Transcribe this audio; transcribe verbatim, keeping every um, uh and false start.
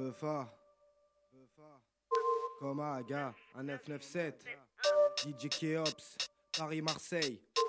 Buffa, Coma, gars, un neuf neuf sept, D J Keops, Paris-Marseille,